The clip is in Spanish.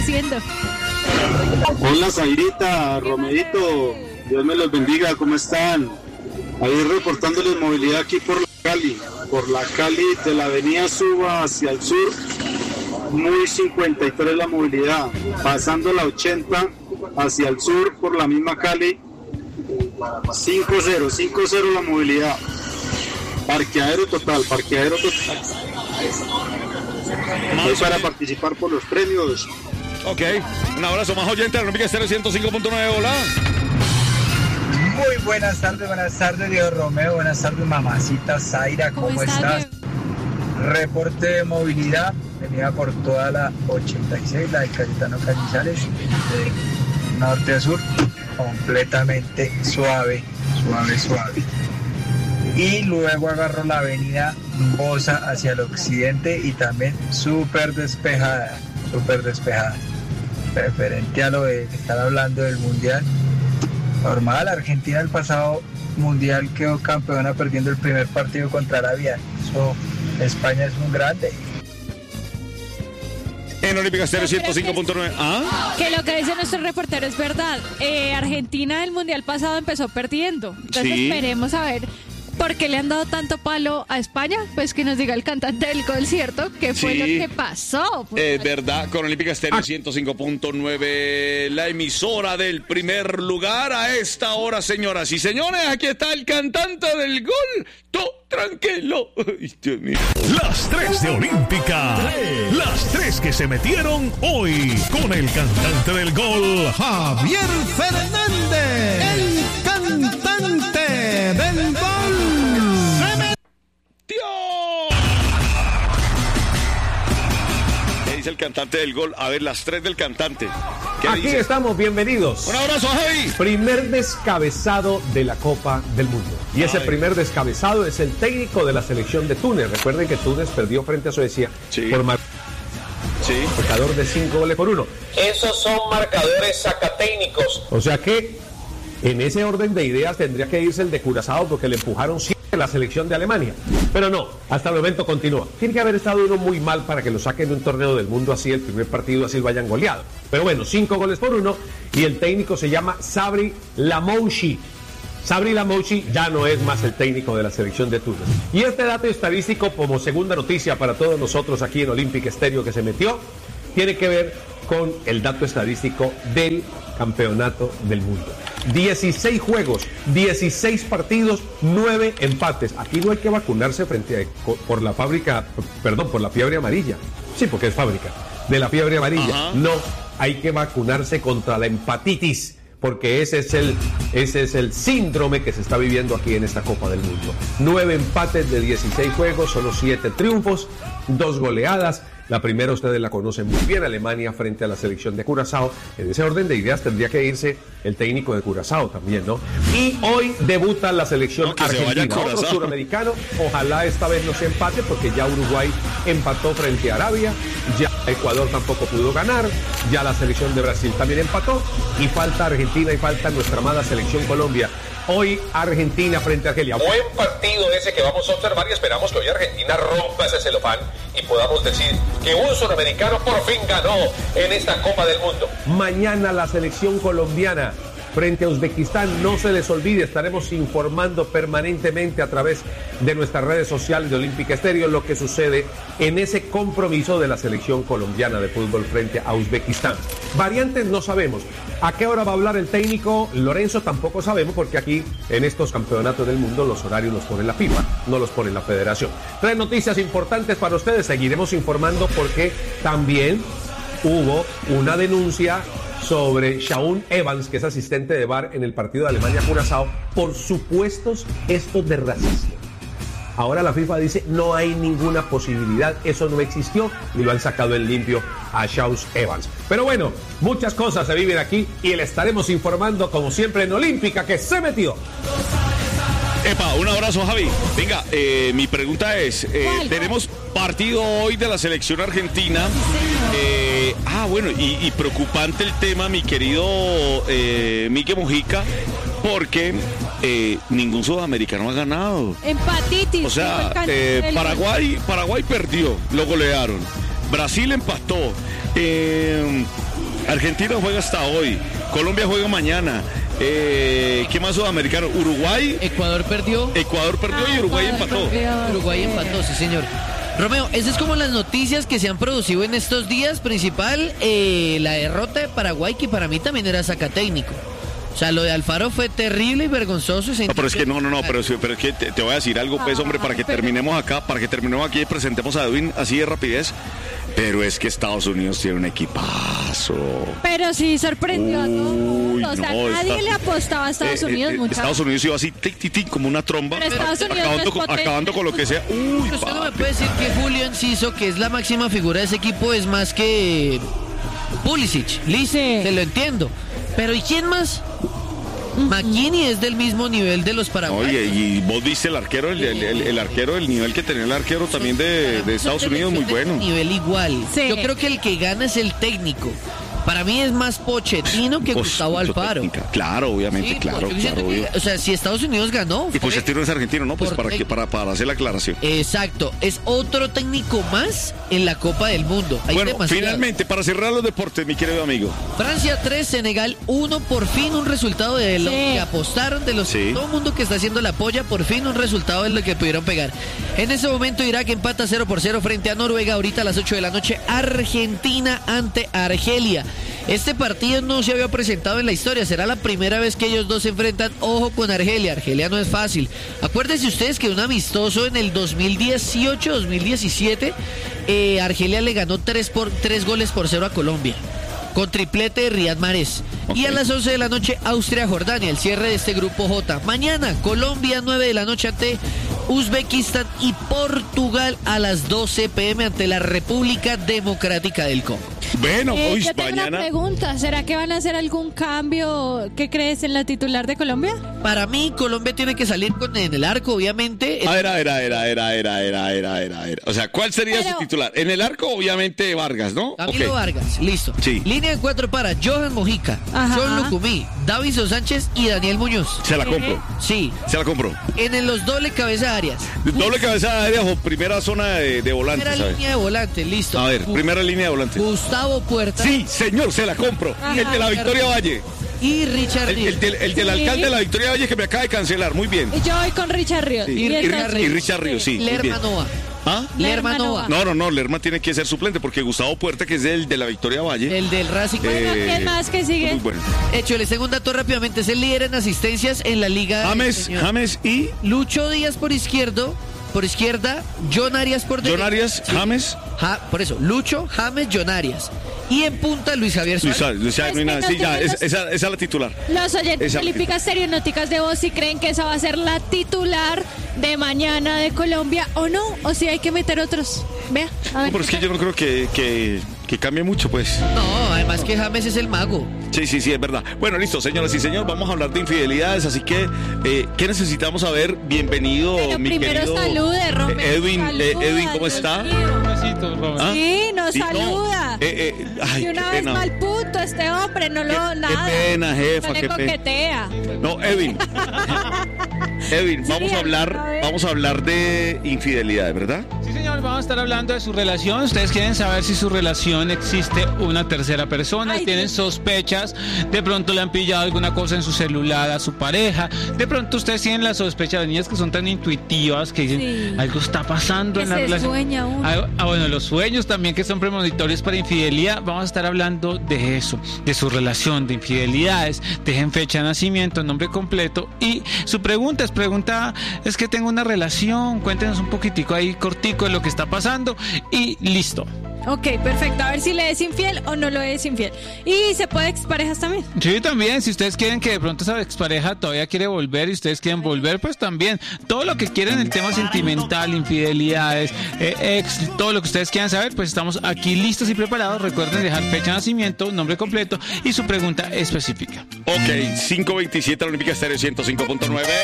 Haciendo. Hola Zairita, Romerito, Dios me los bendiga, ¿cómo están? Ahí reportándoles movilidad aquí por la Cali de la avenida Suba hacia el sur, muy 53 la movilidad, pasando la 80 hacia el sur por la misma Cali, 5-0 la movilidad, parqueadero total. Ahí para participar por los premios. Ok, un abrazo, más oyente, Olímpica Estéreo 105.9, hola. Muy buenas tardes, Dios Romeo, buenas tardes, mamacita Zaira, ¿cómo estás? Reporte de movilidad, venía por toda la 86, la de Cayetano Cañizales, de norte a sur, completamente suave. Y luego agarro la avenida Bosa hacia el occidente y también súper despejada. Referente a lo de estar hablando del mundial, normal, Argentina el pasado mundial quedó campeona perdiendo el primer partido contra Arabia. Eso, España es un grande. En Olímpica Estéreo 105.9. ¿Ah? Que lo que dice nuestro reportero es verdad. Argentina el mundial pasado empezó perdiendo. Entonces esperemos a ver por qué le han dado tanto palo a España. Pues que nos diga el cantante del concierto qué fue lo que pasó. Es verdad, con Olímpica Estéreo 105.9, la emisora del primer lugar a esta hora, señoras y señores. Aquí está el cantante del gol. Tranquilo. Ay, Dios mío. Las 3 de Olímpica. Las 3 que se metieron hoy con el cantante del gol, Javier Fernández. El cantante del gol. Se metió. ¿Qué dice el cantante del gol? A ver, las 3 del cantante. Aquí dice? Estamos, bienvenidos. Un abrazo, Javi. Primer descabezado de la Copa del Mundo. Y ese primer descabezado es el técnico de la selección de Túnez. Recuerden que Túnez perdió frente a Suecia por marcador de 5-1. Esos son marcadores sacatécnicos. O sea que en ese orden de ideas tendría que irse el de Curazao porque le empujaron 7 la selección de Alemania. Pero no, hasta el momento continúa. Tiene que haber estado uno muy mal para que lo saquen de un torneo del mundo así, el primer partido así lo hayan goleado. Pero bueno, 5-1 y el técnico se llama Sabri Lamouchi. Sabri Lamouchi ya no es más el técnico de la selección de Túnez. Y este dato estadístico, como segunda noticia para todos nosotros aquí en Olímpica Estéreo que se metió, tiene que ver con el dato estadístico del campeonato del mundo. 16 juegos, 16 partidos, 9 empates. Aquí no hay que vacunarse por la fiebre amarilla. Sí, porque es fábrica. De la fiebre amarilla. Ajá. No, hay que vacunarse contra la empatitis, porque ese es el síndrome que se está viviendo aquí en esta Copa del Mundo. 9 empates de 16 juegos, solo 7 triunfos, 2 goleadas. La primera ustedes la conocen muy bien, Alemania frente a la selección de Curazao. En ese orden de ideas tendría que irse el técnico de Curazao también, ¿no? Y hoy debuta la selección argentina, otro suramericano. Ojalá esta vez no se empate porque ya Uruguay empató frente a Arabia, ya Ecuador tampoco pudo ganar, ya la selección de Brasil también empató y falta Argentina y falta nuestra amada selección Colombia. Hoy Argentina frente a Argelia. Buen partido ese que vamos a observar y esperamos que hoy Argentina rompa ese celofán y podamos decir que un suramericano por fin ganó en esta Copa del Mundo. Mañana la selección colombiana frente a Uzbekistán, no se les olvide, estaremos informando permanentemente a través de nuestras redes sociales de Olímpica Estéreo lo que sucede en ese compromiso de la selección colombiana de fútbol frente a Uzbekistán. Variantes no sabemos. ¿A qué hora va a hablar el técnico Lorenzo? Tampoco sabemos porque aquí en estos campeonatos del mundo los horarios los pone la FIFA, no los pone la federación. 3 noticias importantes para ustedes, seguiremos informando porque también hubo una denuncia sobre Shaun Evans, que es asistente de VAR en el partido de Alemania-Curazao, por supuestos gestos de racismo. Ahora la FIFA dice no hay ninguna posibilidad, eso no existió y lo han sacado en limpio a Shaun Evans. Pero bueno, muchas cosas se viven aquí y le estaremos informando como siempre en Olímpica que se metió. Epa, un abrazo, Javi. Venga, mi pregunta es, tenemos partido hoy de la selección argentina. Bueno, y preocupante el tema, mi querido Mike Mojica, porque ningún sudamericano ha ganado. Empatitis. O sea, Paraguay perdió, lo golearon. Brasil empató. Argentina juega hasta hoy. Colombia juega mañana. ¿Qué más sudamericano? Uruguay. Ecuador perdió Y Uruguay empató. Uruguay empató, sí señor. Romeo, esas es como las noticias que se han producido en estos días. Principal, la derrota de Paraguay, que para mí también era sacatécnico. O sea, lo de Alfaro fue terrible y vergonzoso. No, pero es que pero es que te voy a decir algo, pues, hombre, para que terminemos aquí y presentemos a Edwin así de rapidez. Pero es que Estados Unidos tiene un equipazo. Pero sí sorprendió a todo el mundo. O sea, nadie le apostaba a Estados Unidos mucho. Estados Unidos iba así, como una tromba, acabando con lo que sea. Uy, usted no me puede decir que Julio Enciso, que es la máxima figura de ese equipo, es más que Pulisic. Listo, te lo entiendo. Pero ¿y quién más? McKinney es del mismo nivel de los paraguayos. Oye, y vos viste el arquero, el arquero, el nivel que tenía el arquero también de Estados Unidos, muy bueno. Nivel igual. Sí. Yo creo que el que gana es el técnico. Para mí es más Pochettino que Gustavo Alfaro. Claro, obviamente, sí, claro. O sea, si Estados Unidos ganó. Y Pochettino es argentino, ¿no? Pues para hacer la aclaración. Exacto. Es otro técnico más en la Copa del Mundo. Bueno, finalmente, para cerrar los deportes, mi querido amigo. Francia 3, Senegal 1, por fin un resultado de lo que apostaron, de los todo el mundo que está haciendo la polla, por fin un resultado de lo que pudieron pegar. En ese momento Irak empata 0-0 frente a Noruega. Ahorita a las 8 de la noche, Argentina ante Argelia. Este partido no se había presentado en la historia, será la primera vez que ellos dos se enfrentan. Ojo con Argelia, Argelia no es fácil. Acuérdense ustedes que un amistoso en el 2018-2017, Argelia le ganó 3 goles por 0 a Colombia, con triplete de Riyad Mahrez. Okay. Y a las 11 de la noche, Austria-Jordania, el cierre de este grupo J. Mañana, Colombia, 9 de la noche ante Uzbekistán, y Portugal a las 12 p.m. ante la República Democrática del Congo. Bueno, hoy yo tengo una pregunta, ¿será que van a hacer algún cambio? ¿Qué crees en la titular de Colombia? Para mí, Colombia tiene que salir en el arco, obviamente. A ver. O sea, ¿cuál sería su titular? En el arco, obviamente, Vargas, ¿no? Camilo Vargas, listo. Sí. Línea de 4 para Johan Mojica, John Lucumí, Davinson Sánchez y Daniel Muñoz. Se la compro. Sí. Se la compro. En los doble cabeza de Arias. Doble cabeza de Arias o primera zona de volantes. Primera línea de volantes, listo. A ver, primera línea de volantes. Gustavo Puerta. Sí, señor, se la compro. El de la Victoria Valle. Y Richard Ríos. El del alcalde de la Victoria Valle, que me acaba de cancelar. Muy bien. Yo voy con Richard Ríos. Sí. Y Richard Ríos, sí. Lerma Nova. ¿Ah? Lerma Nova. No, Lerma tiene que ser suplente porque Gustavo Puerta, que es el de la Victoria Valle. El del Racing. Bueno, ¿quién más que sigue? Muy bueno. Hecho, les tengo un dato rápidamente. Es el líder en asistencias en la liga. James y Lucho Díaz por izquierda, John Arias por derecha. John Arias, sí. James. Por eso, Lucho, James, John Arias. Y en punta, Luis Javier Suárez. Esa es la titular. Los oyentes olímpicas Stereonóticas de Voz, si creen que esa va a ser la titular de mañana de Colombia o no, o si hay que meter otros. Vea, a ver. No, pero es que yo no creo que cambie mucho, pues. No, además que James es el mago. Sí, es verdad. Bueno, listo, señoras y señores, vamos a hablar de infidelidades, así que, ¿qué necesitamos saber? Bienvenido, pero mi querido salude, Romeo. Edwin, ¿cómo está? ¿Ah? Sí, nos saluda. Ay, y una vez mal puto este hombre, nada. Qué pena, jefa, no le coquetea. No, Edwin, vamos a hablar de infidelidades, ¿verdad? Sí, señor, vamos a estar hablando de su relación. Ustedes quieren saber si su relación existe una tercera persona, tienen sospechas, de pronto le han pillado alguna cosa en su celular a su pareja, de pronto ustedes tienen la sospecha de niñas que son tan intuitivas que dicen algo está pasando en la relación. Sueña uno. Bueno, los sueños también que son premonitorios para infidelidad. Vamos a estar hablando de eso, de su relación, de infidelidades. Dejen fecha de nacimiento, nombre completo, y su pregunta es que tengo una relación, cuéntenos un poquitico ahí cortico de lo que está pasando y listo. Ok, perfecto. A ver si le es infiel o no lo es infiel. ¿Y se puede exparejas también? Sí, también. Si ustedes quieren que de pronto esa expareja todavía quiere volver y ustedes quieren volver, pues también. Todo lo que quieren en el tema sentimental, infidelidades, todo lo que ustedes quieran saber, pues estamos aquí listos y preparados. Recuerden dejar fecha de nacimiento, nombre completo y su pregunta específica. Ok, 527 la Olímpica Estéreo 105.9.